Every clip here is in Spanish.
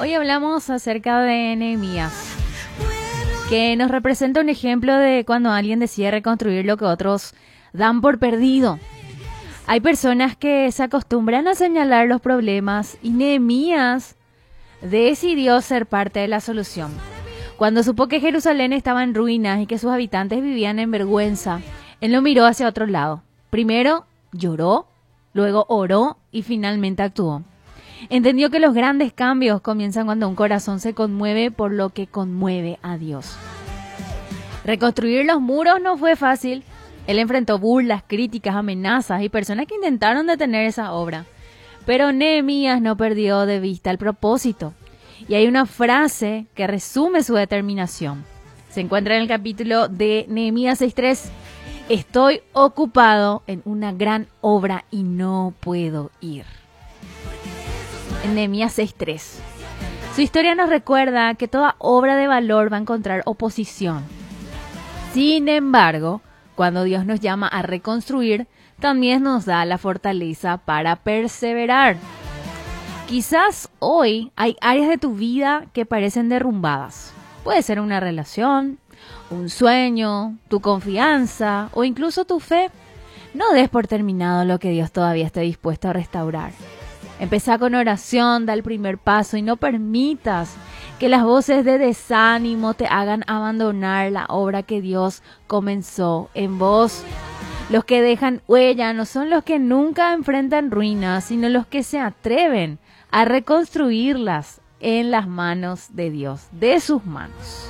Hoy hablamos acerca de Nehemías, que nos representa un ejemplo de cuando alguien decide reconstruir lo que otros dan por perdido. Hay personas que se acostumbran a señalar los problemas y Nehemías decidió ser parte de la solución. Cuando supo que Jerusalén estaba en ruinas y que sus habitantes vivían en vergüenza, él no miró hacia otro lado. Primero lloró, luego oró y finalmente actuó. Entendió que los grandes cambios comienzan cuando un corazón se conmueve por lo que conmueve a Dios. Reconstruir los muros no fue fácil. Él enfrentó burlas, críticas, amenazas y personas que intentaron detener esa obra. Pero Nehemías no perdió de vista el propósito. Y hay una frase que resume su determinación. Se encuentra en el capítulo de Nehemías 6:3. Estoy ocupado en una gran obra y no puedo ir. En Nehemías 6:3. Su historia nos recuerda que toda obra de valor va a encontrar oposición. Sin embargo, cuando Dios nos llama a reconstruir, también nos da la fortaleza para perseverar. Quizás hoy hay áreas de tu vida que parecen derrumbadas. Puede ser una relación, un sueño, tu confianza o incluso tu fe. No des por terminado lo que Dios todavía esté dispuesto a restaurar. Empezá con oración, da el primer paso y no permitas que las voces de desánimo te hagan abandonar la obra que Dios comenzó en vos. Los que dejan huella no son los que nunca enfrentan ruinas, sino los que se atreven a reconstruirlas en las manos de Dios, de sus manos.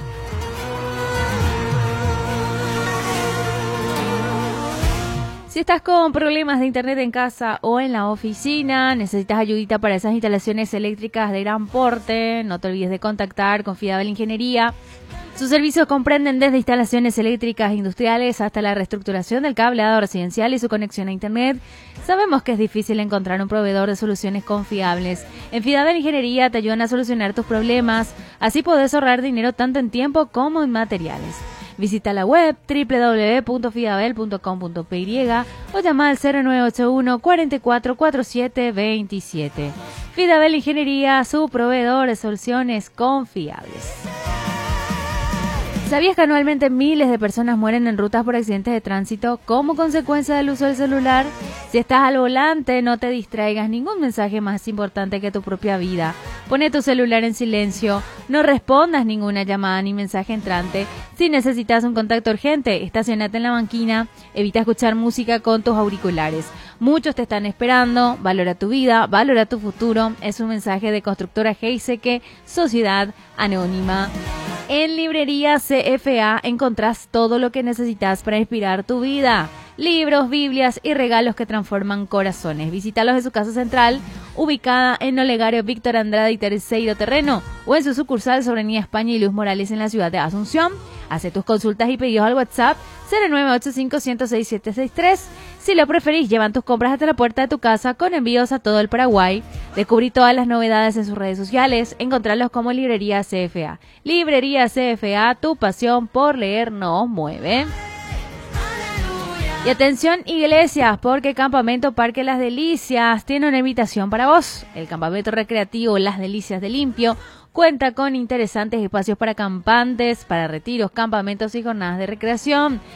Si estás con problemas de internet en casa o en la oficina, necesitas ayudita para esas instalaciones eléctricas de gran porte, no te olvides de contactar con Fidabel Ingeniería. Sus servicios comprenden desde instalaciones eléctricas industriales hasta la reestructuración del cableado residencial y su conexión a internet. Sabemos que es difícil encontrar un proveedor de soluciones confiables. En Fidabel Ingeniería te ayudan a solucionar tus problemas, así podés ahorrar dinero tanto en tiempo como en materiales. Visita la web www.fidabel.com.py o llama al 0981 44 47 27. Fidabel Ingeniería, su proveedor de soluciones confiables. ¿Sabías que anualmente miles de personas mueren en rutas por accidentes de tránsito como consecuencia del uso del celular? Si estás al volante, no te distraigas. Ningún mensaje más importante que tu propia vida. Pone tu celular en silencio. No respondas ninguna llamada ni mensaje entrante. Si necesitas un contacto urgente, estacionate en la banquina. Evita escuchar música con tus auriculares. Muchos te están esperando. Valora tu vida, valora tu futuro. Es un mensaje de Constructora Heiseke, Sociedad Anónima. En Librería CFA encontrás todo lo que necesitas para inspirar tu vida. Libros, Biblias y regalos que transforman corazones. Visítalos en su casa central, ubicada en Olegario Víctor Andrade y Terceiro Terreno, o en su sucursal sobre Avenida España y Luz Morales en la ciudad de Asunción. Hace tus consultas y pedidos al WhatsApp 0985-106-763. Si lo preferís, llevan tus compras hasta la puerta de tu casa con envíos a todo el Paraguay. Descubrí todas las novedades en sus redes sociales. Encontrarlos como Librería CFA. Librería CFA, tu pasión por leer nos mueve. Y atención iglesias, porque Campamento Parque Las Delicias tiene una invitación para vos. El campamento recreativo Las Delicias de Limpio cuenta con interesantes espacios para acampantes, para retiros, campamentos y jornadas de recreación.